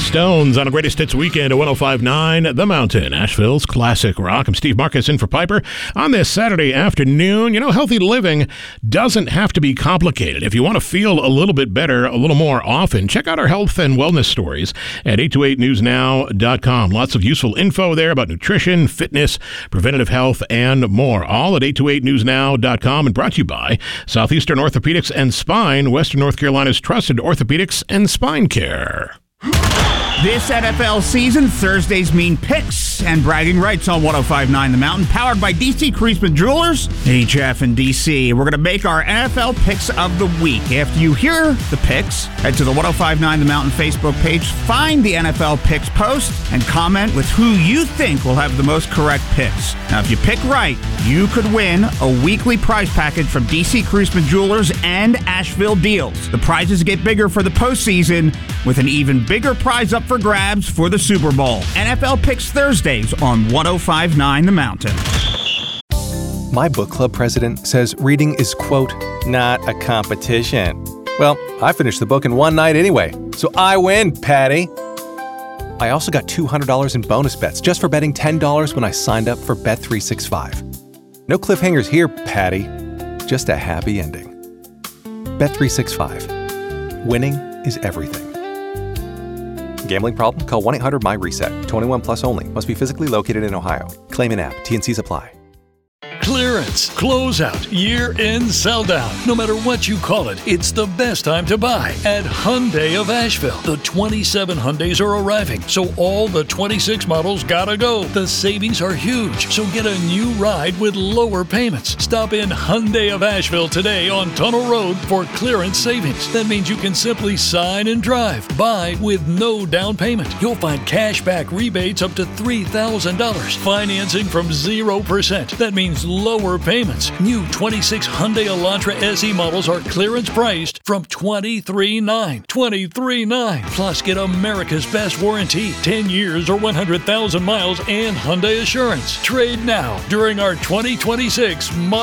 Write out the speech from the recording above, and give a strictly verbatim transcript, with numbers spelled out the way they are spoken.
Stones on a Greatest Hits weekend at one oh five point nine The Mountain, Asheville's classic rock. I'm Steve Marcus in for Piper on this Saturday afternoon. You know, healthy living doesn't have to be complicated. If you want to feel a little bit better a little more often, check out our health and wellness stories at eight two eight news now dot com. Lots of useful info there about nutrition, fitness, preventative health, and more. All at eight two eight news now dot com, and brought to you by Southeastern Orthopedics and Spine, Western North Carolina's trusted orthopedics and spine care. This N F L season, Thursdays mean picks and bragging rights on one oh five point nine The Mountain, powered by D C Creasman Jewelers, H F and D C. We're going to make our N F L picks of the week. After you hear the picks, head to the one oh five point nine The Mountain Facebook page, find the N F L picks post, and comment with who you think will have the most correct picks. Now, if you pick right, you could win a weekly prize package from D C Creasman Jewelers and Asheville Deals. The prizes get bigger for the postseason, with an even bigger prize up for grabs for the Super Bowl. N F L Picks Thursdays on one oh five point nine The Mountain. My book club president says reading is, quote, not a competition. Well, I finished the book in one night anyway, so I win, Patty. I also got two hundred dollars in bonus bets just for betting ten dollars when I signed up for Bet three sixty-five. No cliffhangers here, Patty. Just a happy ending. Bet three sixty-five. Winning is everything. Gambling problem? Call one eight hundred my reset. twenty-one plus only. Must be physically located in Ohio. Claim in app. T N Cs apply. Clearance, closeout, year-end sell-down. No matter what you call it, it's the best time to buy at Hyundai of Asheville. The twenty-seven Hyundais are arriving, so all the twenty-six models gotta go. The savings are huge, so get a new ride with lower payments. Stop in Hyundai of Asheville today on Tunnel Road for clearance savings. That means you can simply sign and drive. Buy with no down payment. You'll find cash back rebates up to three thousand dollars. Financing from zero percent. That means lower payments. New twenty-six Hyundai Elantra S E models are clearance priced from twenty-three thousand nine hundred dollars. twenty-three thousand nine hundred dollars. Plus, get America's best warranty, ten years or one hundred thousand miles, and Hyundai Assurance. Trade now during our twenty twenty-six